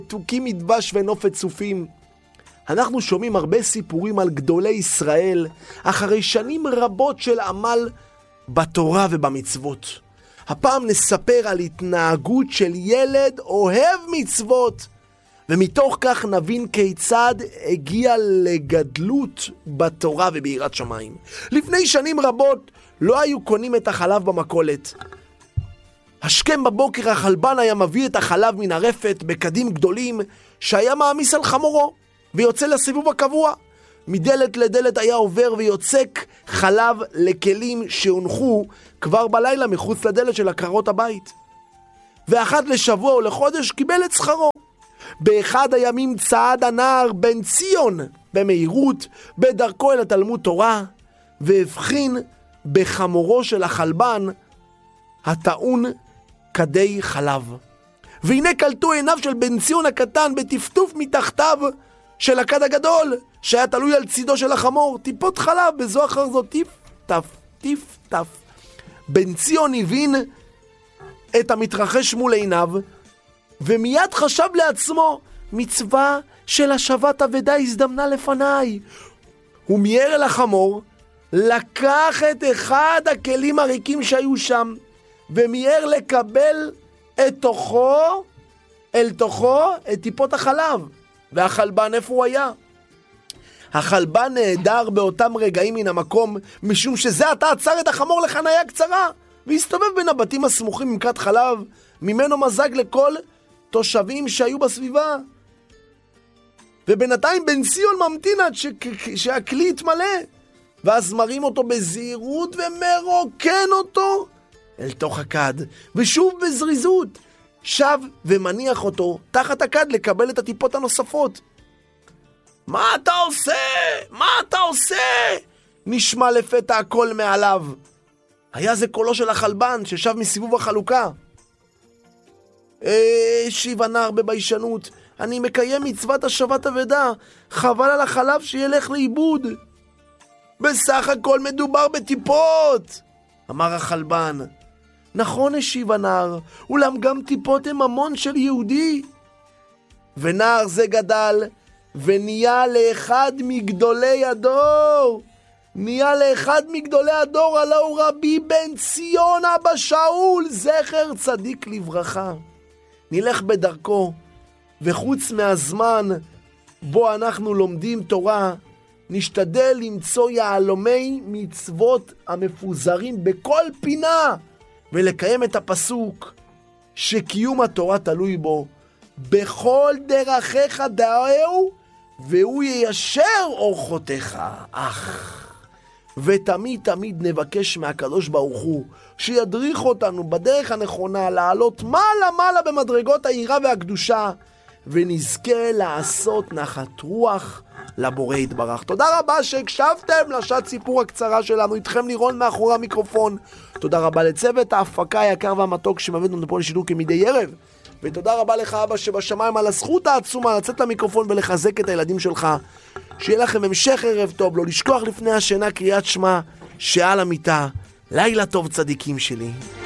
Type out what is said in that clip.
תוקים מדבש ונופת צופים. אנחנו שומעים הרבה סיפורים על גדולי ישראל, אחרי שנים רבות של עמל בתורה ובמצוות. הפעם נספר על התנהגות של ילד אוהב מצוות, ומתוך כך נבין כיצד הגיע לגדלות בתורה וביראת שמיים. לפני שנים רבות לא היו קונים את החלב במכולת. השכם בבוקר החלבן היה מביא את החלב מן הרפת בקדים גדולים שהיה מעמיס על חמורו ויוצא לסיבוב הקבוע. מדלת לדלת היה עובר ויוצק חלב לכלים שהונחו כבר בלילה מחוץ לדלת של הקררות הבית. ואחת לשבוע או לחודש קיבל את שכרו. באחד הימים צעד הנער בן ציון במהירות בדרכו אל התלמוד תורה, והבחין בחמורו של החלבן הטעון כדי חלב. והנה קלטו עיניו של בן ציון הקטן בטפטוף מתחתיו של הכד הגדול שהיה תלוי על צידו של החמור, טיפות חלב בזו אחר זו, טיף טף טיף טף. בן ציון הבין את המתרחש מול עיניו, ומיד חשב לעצמו, מצווה של השבת אבדה הזדמנה לפניי. הוא מיהר אל החמור, לקח את אחד הכלים הריקים שהיו שם, ומיהר לקבל אל תוכו את טיפות החלב. והחלבן איפה הוא היה? החלבן נהדר באותם רגעים מן המקום, משום שזה עתה עצר את החמור לחניה קצרה, והסתובב בין הבתים הסמוכים עם כד חלב, ממנו מזג לכל תושבים שהיו בסביבה. ובינתיים בן ציון ממתין עד שהכלי יתמלא, ואז מרים אותו בזהירות ומרוקן אותו אל תוך הכד, ושוב בזריזות שב ומניח אותו תחת הכד לקבל את הטיפות הנוספות. מה אתה עושה? מה אתה עושה? נשמע לפתע הכל מעליו. היה זה קולו של החלבן ששב מסיבוב החלוקה. שיב הנער בביישנות, אני מקיים מצוות השבת אבדה, חבל על החלב שילך לאיבוד. בסך הכל מדובר בטיפות, אמר החלבן. נכון, השיב הנער, אולם גם טיפות הם ממון של יהודי. ונער זה גדל ונהיה לאחד מגדולי הדור. הלא הוא רבי בן ציון אבא שאול, זכר צדיק לברכה. נלך בדרכו, וחוץ מהזמן בו אנחנו לומדים תורה, נשתדל למצוא יהלומי מצוות המפוזרים בכל פינה, ולקיים את הפסוק שקיום התורה תלוי בו. בכל דרכיך דעהו, והוא יישר אורחותיך. ותמיד נבקש מהקדוש ברוך הוא שידריך אותנו בדרך הנכונה, לעלות מעלה במדרגות העירה והקדושה, ונזכה לעשות נחת רוח לבורא יתברך. תודה רבה שהקשבתם לשעת סיפור הקצרה שלנו. איתכם לירון מאחורי המיקרופון. תודה רבה לצוות ההפקה היקר והמתוק שמביא אותנו פה לשידור כמדי ערב. ותודה רבה לך אבא שבשמיים על הזכות העצומה לצאת למיקרופון ולחזק את הילדים שלך. שיהיה לכם המשך ערב טוב, לא לשכוח לפני השינה קריאת שמע שעל המיטה. לילה טוב צדיקים שלי.